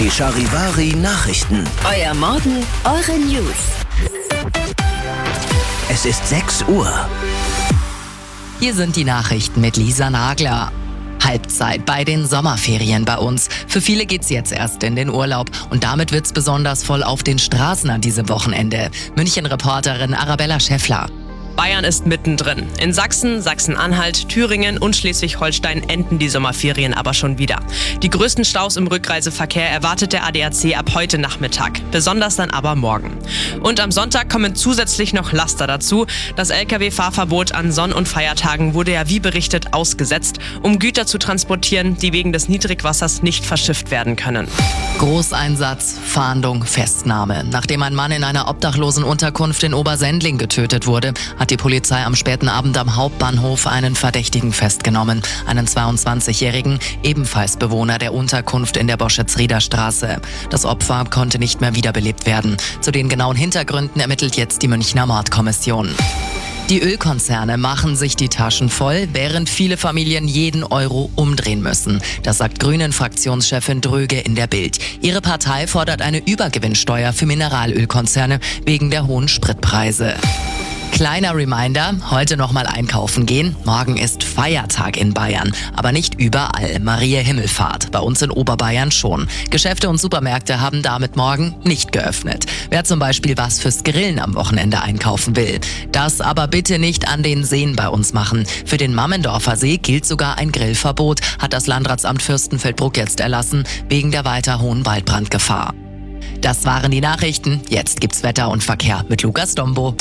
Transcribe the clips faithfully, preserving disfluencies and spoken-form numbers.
Die Charivari Nachrichten. Euer Morgen, eure News. Es ist sechs Uhr. Hier sind die Nachrichten mit Lisa Nagler. Halbzeit bei den Sommerferien bei uns. Für viele geht's jetzt erst in den Urlaub und damit wird's besonders voll auf den Straßen an diesem Wochenende. München-Reporterin Arabella Schäffler. Bayern ist mittendrin. In Sachsen, Sachsen-Anhalt, Thüringen und Schleswig-Holstein enden die Sommerferien aber schon wieder. Die größten Staus im Rückreiseverkehr erwartet der A D A C ab heute Nachmittag, besonders dann aber morgen. Und am Sonntag kommen zusätzlich noch Laster dazu. Das L K W-Fahrverbot an Sonn- und Feiertagen wurde ja wie berichtet ausgesetzt, um Güter zu transportieren, die wegen des Niedrigwassers nicht verschifft werden können. Großeinsatz, Fahndung, Festnahme. Nachdem ein Mann in einer obdachlosen Unterkunft in Obersendling getötet wurde, hat die Polizei am späten Abend am Hauptbahnhof einen Verdächtigen festgenommen. Einen zweiundzwanzigjährigen, ebenfalls Bewohner der Unterkunft in der Boschetz-Rieder Straße. Das Opfer konnte nicht mehr wiederbelebt werden. Zu den genauen Hintergründen ermittelt jetzt die Münchner Mordkommission. Die Ölkonzerne machen sich die Taschen voll, während viele Familien jeden Euro umdrehen müssen. Das sagt Grünen-Fraktionschefin Dröge in der Bild. Ihre Partei fordert eine Übergewinnsteuer für Mineralölkonzerne wegen der hohen Spritpreise. Kleiner Reminder, heute nochmal einkaufen gehen. Morgen ist Feiertag in Bayern, aber nicht überall. Maria Himmelfahrt, bei uns in Oberbayern schon. Geschäfte und Supermärkte haben damit morgen nicht geöffnet. Wer zum Beispiel was fürs Grillen am Wochenende einkaufen will. Das aber bitte nicht an den Seen bei uns machen. Für den Mammendorfer See gilt sogar ein Grillverbot, hat das Landratsamt Fürstenfeldbruck jetzt erlassen, wegen der weiter hohen Waldbrandgefahr. Das waren die Nachrichten. Jetzt gibt's Wetter und Verkehr mit Lukas Dombo.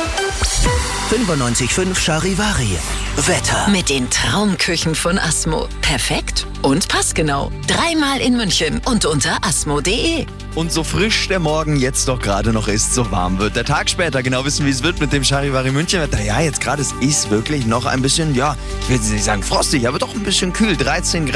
fünfundneunzig Komma fünf Charivari. Wetter. Mit den Traumküchen von Asmo. Perfekt und passgenau. Dreimal in München und unter asmo punkt de. Und so frisch der Morgen jetzt doch gerade noch ist, so warm wird der Tag später. Genau wissen, wie es wird mit dem Charivari München Wetter. Ja, jetzt gerade, es ist wirklich noch ein bisschen, ja, ich will nicht sagen frostig, aber doch ein bisschen kühl. dreizehn Grad.